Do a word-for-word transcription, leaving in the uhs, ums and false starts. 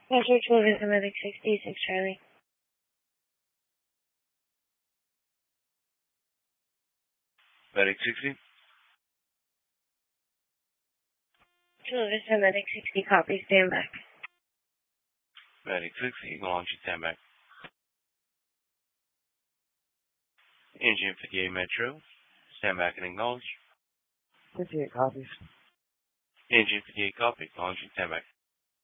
Roger, Children, Medic sixty-six, Charlie. Medic sixty. Children, Medic sixty, copy, stand back. Medic sixty, launch and stand back. Engine fifty-eight Metro, stand back and acknowledge. fifty-eight copies. Engine fifty-eight copy, launch and stand back.